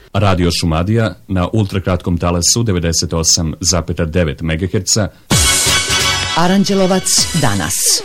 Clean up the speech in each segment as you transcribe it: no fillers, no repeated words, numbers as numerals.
Radio Šumadija na ultrakratkom talasu 98,9 MHz. Aranđelovac danas.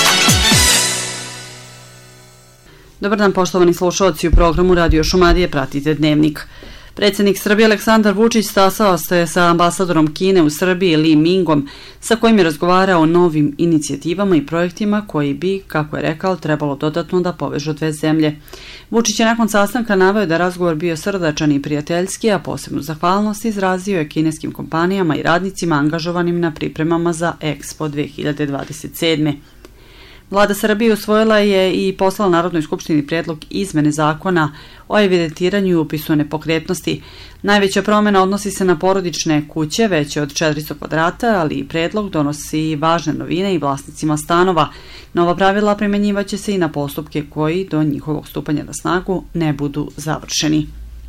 Dobar dan, poštovani slušalci, u programu Radio Šumadije pratite Dnevnik. Predsjednik Srbije Aleksandar Vučić sastao se sa ambasadorom Kine u Srbiji Li Mingom, sa kojim je razgovarao o novim inicijativama i projektima koji bi, kako je rekao, trebalo dodatno da povežu dve zemlje. Vučić je nakon sastanka naveo da razgovor bio srdačan i prijateljski, a posebnu zahvalnost izrazio je kineskim kompanijama i radnicima angažovanim na pripremama za Expo 2027. Vlada Srbije usvojila je i poslala Narodnoj skupštini prijedlog izmene zakona o evidentiranju i upisu nepokretnosti. Najveća promjena odnosi se na porodične kuće veće od 400 kvadrata, ali i prijedlog donosi važne novine i vlasnicima stanova. Nova pravila primjenjivaće se i na postupke koji do njihovog stupanja na snagu ne budu završeni.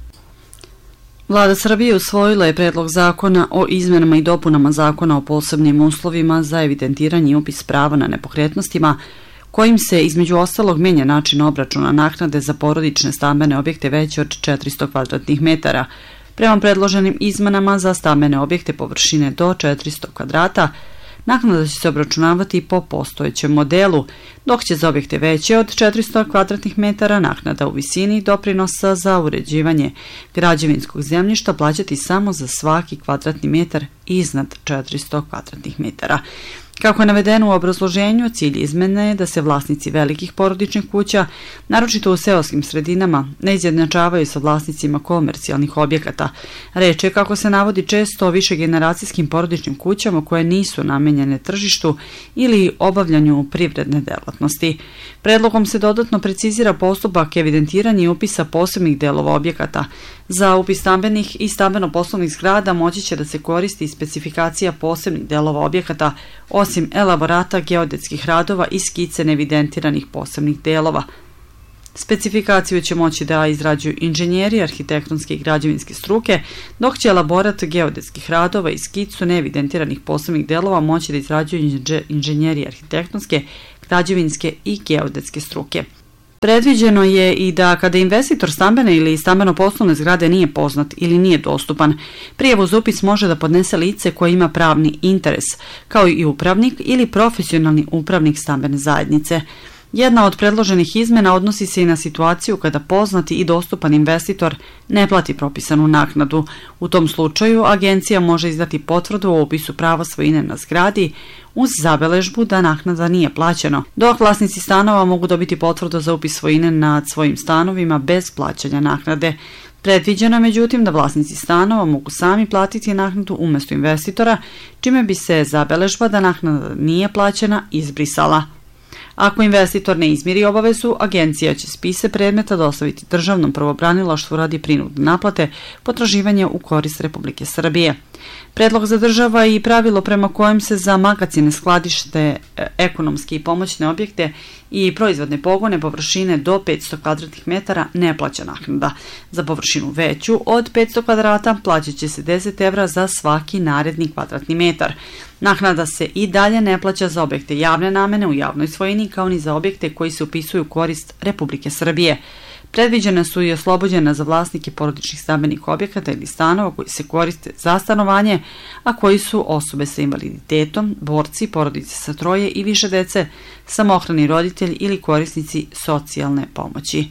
Vlada Srbije usvojila je predlog zakona o izmenama i dopunama zakona o posebnim uslovima za evidentiranje i upis prava na nepokretnostima, kojim se između ostalog menja način obračuna naknade za porodične stambene objekte veće od 400 kvadratnih metara. Prema predloženim izmenama za stambene objekte površine do 400 kvadrata, naknada će se obračunavati po postojećem modelu, dok će za objekte veće od 400 kvadratnih metara naknada u visini doprinosa za uređivanje građevinskog zemljišta plaćati samo za svaki kvadratni metar iznad 400 kvadratnih metara. Kako je navedeno u obrazloženju, cilj izmene je da se vlasnici velikih porodičnih kuća, naročito u seoskim sredinama, ne izjednačavaju sa vlasnicima komercijalnih objekata. Reč je, kako se navodi, često o višegeneracijskim porodičnim kućama koje nisu namenjene tržištu ili obavljanju privredne delatnosti. Predlogom se dodatno precizira postupak evidentiranja i upisa posebnih delova objekata. Za upis stambenih i stambeno-poslovnih zgrada moći će da se koristi specifikacija posebnih delova objekata, osim elaborata geodetskih radova i skice neevidentiranih posebnih delova. Specifikaciju će moći da izrađuju inženjeri, arhitektonske i građevinske struke, dok će elaborat geodetskih radova i skicu neevidentiranih posebnih delova moći da izrađuju inženjeri arhitektonske, građevinske i geodetske struke. Predviđeno je i da kada investitor stambene ili stambeno-poslovne zgrade nije poznat ili nije dostupan, prijavu za upis može da podnese lice koje ima pravni interes, kao i upravnik ili profesionalni upravnik stambene zajednice. Jedna od predloženih izmena odnosi se i na situaciju kada poznati i dostupan investitor ne plati propisanu naknadu. U tom slučaju agencija može izdati potvrdu o upisu prava svojine na zgradi uz zabeležbu da naknada nije plaćena, dok vlasnici stanova mogu dobiti potvrdu za upis svojine nad svojim stanovima bez plaćanja naknade. Predviđeno je međutim da vlasnici stanova mogu sami platiti naknadu umjesto investitora, čime bi se zabeležba da naknada nije plaćena izbrisala. Ako investitor ne izmiri obavezu, agencija će spise predmeta dostaviti državnom pravobranilaštvu radi prinudne naplate potraživanja u korist Republike Srbije. Predlog zadržava i pravilo prema kojem se za magacine, skladište, ekonomske i pomoćne objekte i proizvodne pogone površine do 500 kvadratnih metara ne plaća naknada. Za površinu veću od 500 kvadrata plaćat će se 10 evra za svaki naredni kvadratni metar. Naknada se i dalje ne plaća za objekte javne namene u javnoj svojini, kao ni za objekte koji se upisuju u korist Republike Srbije. Predviđene su i oslobođena za vlasnike porodičnih stambenih objekata ili stanova koji se koriste za stanovanje, a koji su osobe sa invaliditetom, borci, porodice sa troje i više dece, samohrani roditelji ili korisnici socijalne pomoći.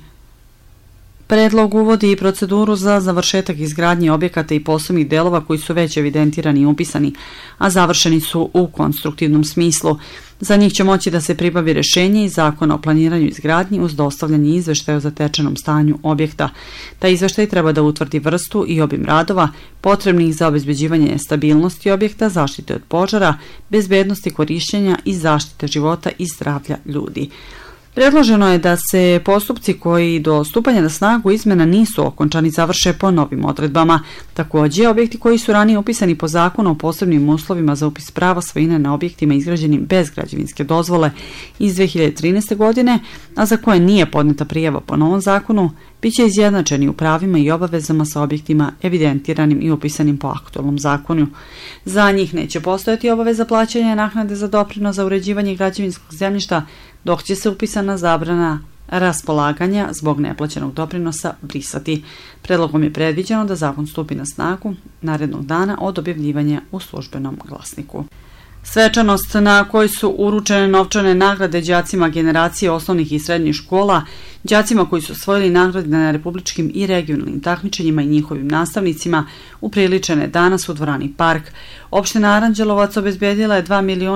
Predlog uvodi i proceduru za završetak izgradnje objekata i posebnih delova koji su već evidentirani i upisani, a završeni su u konstruktivnom smislu. Za njih će moći da se pribavi rješenje iz Zakona o planiranju izgradnji uz dostavljanje izveštaja o zatečenom stanju objekta. Taj izveštaj treba da utvrdi vrstu i obim radova potrebnih za obezbeđivanje stabilnosti objekta, zaštite od požara, bezbednosti korišćenja i zaštite života i zdravlja ljudi. Predloženo je da se postupci koji do stupanja na snagu izmena nisu okončani završe po novim odredbama. Također, objekti koji su ranije upisani po zakonu o posebnim uslovima za upis prava svojine na objektima izgrađenim bez građevinske dozvole iz 2013. godine, a za koje nije podneta prijava po novom zakonu, bit će izjednačeni u pravima i obavezama sa objektima evidentiranim i upisanim po aktualnom zakonu. Za njih neće postojati obaveza plaćanja naknade za doprinos za uređivanje građevinskog zemljišta, dok će se upisana zabrana raspolaganja zbog neplaćenog doprinosa brisati. Predlogom je predviđeno da zakon stupi na snagu narednog dana od objavljivanja u Službenom glasniku. Svečanost na kojoj su uručene novčane nagrade đacima generacije osnovnih i srednjih škola, đacima koji su osvojili nagrade na republičkim i regionalnim takmičenjima i njihovim nastavnicima, upriličene danas u dvorani Park. Opština Aranđelovac obezbedila je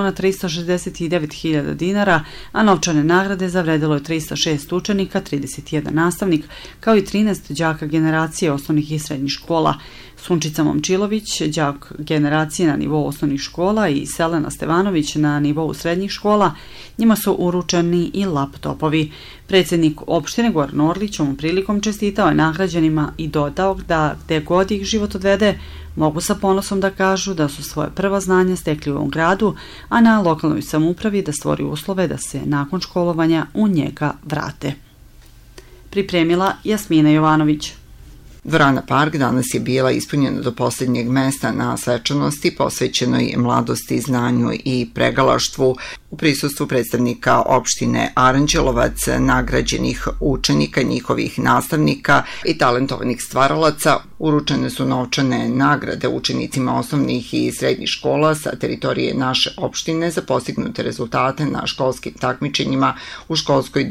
2.369.000 dinara, a novčane nagrade zavredilo je 306 učenika, 31 nastavnik, kao i 13 đaka generacije osnovnih i srednjih škola. Sunčica Momčilović, đak generacije na nivou osnovnih škola, i Selena Stevanović na nivou srednjih škola, njima su uručeni i laptopovi. Predsjednik opštine Goran Orlić ovom prilikom čestitao je nagrađenima i dodao da gde god ih život odvede, mogu sa ponosom da kažu da su svoje prva znanja stekli u ovom gradu, a na lokalnoj samoupravi da stvori uslove da se nakon školovanja u njega vrate. Pripremila Jasmina Jovanović. Dvorana Park danas je bila ispunjena do posljednjeg mesta na svečanosti posvećenoj mladosti, znanju i pregalaštvu u prisustvu predstavnika opštine Aranđelovac, nagrađenih učenika, njihovih nastavnika i talentovanih stvaralaca. Uručene su novčane nagrade učenicima osnovnih i srednjih škola sa teritorije naše opštine za postignute rezultate na školskim takmičenjima u školskoj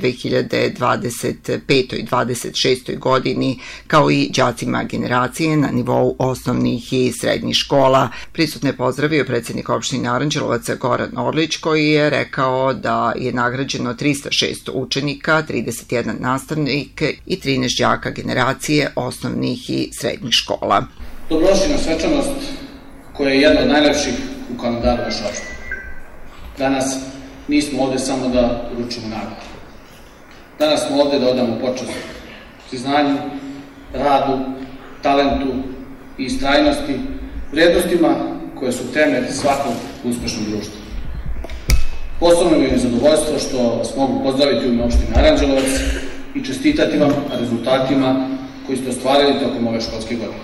2025. i 26. godini, kao i đacima generacije na nivou osnovnih i srednjih škola. Prisutne je pozdravio predsjednik opštine Aranđelovac Goran Orlić, koji je rekao da je nagrađeno 306 učenika, 31 nastavnik i 13 đaka generacije osnovnih i srednjih škola. Dobrodošli na svečanost koja je jedna od najlepših u kalendaru naše opštine. Danas nismo ovde samo da uručimo nagradu. Danas smo ovde da odamo počast priznanju, radu, talentu i istrajnosti, vrednostima koje su temelj svakog uspešnog društva. Posebno mi je zadovoljstvo što vas mogu pozdraviti u ime opštine Aranđelovac i čestitati vam na rezultatima koji ste ostvarili tokom ove školske godine.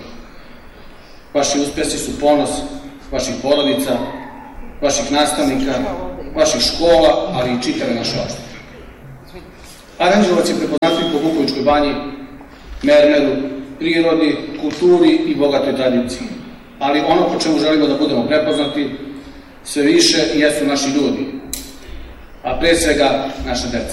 Vaši uspesi su ponos vaših porodica, vaših nastavnika, vaših škola, ali i čitave naše opštine. Aranđelovac je prepoznatljiv po Vukovičkoj banji, mermeru, prirodi, kulturi i bogatoj tradiciji. Ali ono po čemu želimo da budemo prepoznati sve više jesu naši ljudi, a pre svega naše deca.